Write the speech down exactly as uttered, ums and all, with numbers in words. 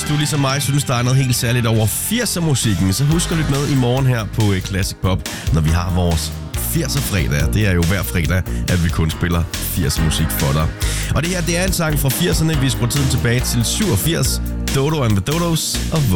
du ligesom mig synes, der er noget helt særligt over firser-musikken, så husk at lytte med i morgen her på Classic Pop, når vi har vores firser-fredag. Det er jo hver fredag, at vi kun spiller firser-musik for dig. Og det her, det er en sang fra firserne. Vi skruer tiden tilbage til syvogfirs. Dodo and the Dodos og